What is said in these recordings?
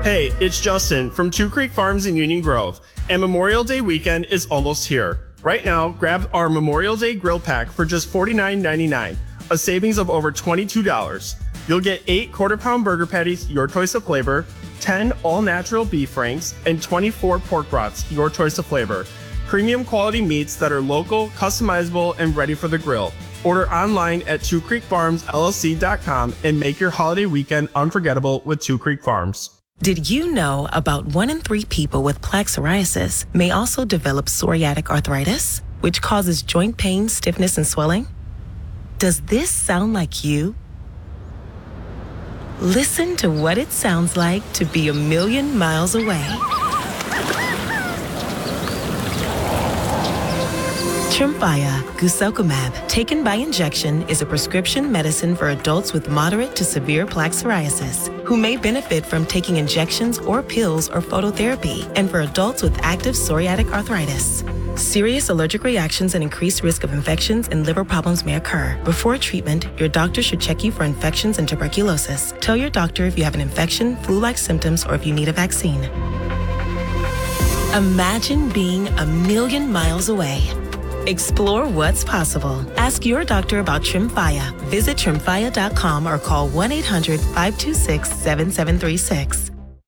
Hey, it's Justin from Two Creek Farms in Union Grove, and Memorial Day weekend is almost here. Right now, grab our Memorial Day grill pack for just $49.99, a savings of over $22. You'll get 8 quarter-pound burger patties, your choice of flavor, 10 all-natural beef franks, and 24 pork brats, your choice of flavor. Premium quality meats that are local, customizable, and ready for the grill. Order online at twocreekfarmsllc.com and make your holiday weekend unforgettable with Two Creek Farms. Did you know about 1 in 3 people with plaque psoriasis may also develop psoriatic arthritis, which causes joint pain, stiffness, and swelling? Does this sound like you? Listen to what it sounds like to be a million miles away. Tremfya guselkumab, taken by injection, is a prescription medicine for adults with moderate to severe plaque psoriasis who may benefit from taking injections or pills or phototherapy, and for adults with active psoriatic arthritis. Serious allergic reactions and increased risk of infections and liver problems may occur. Before treatment, your doctor should check you for infections and tuberculosis. Tell your doctor if you have an infection, flu-like symptoms, or if you need a vaccine. Imagine being a million miles away. Explore what's possible. Ask your doctor about Tremfya. Visit Tremfya.com or call 1-800-526-7736.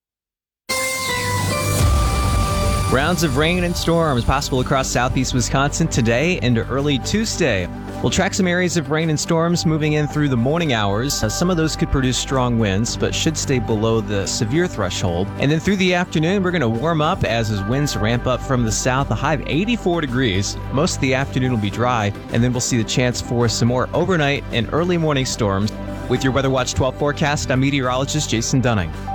Rounds of rain and storms possible across southeast Wisconsin today into early Tuesday. We'll track some areas of rain and storms moving in through the morning hours. Some of those could produce strong winds, but should stay below the severe threshold. And then through the afternoon, we're going to warm up as winds ramp up from the south. A high of 84 degrees. Most of the afternoon will be dry, and then we'll see the chance for some more overnight and early morning storms. With your Weather Watch 12 forecast, I'm meteorologist Jason Dunning.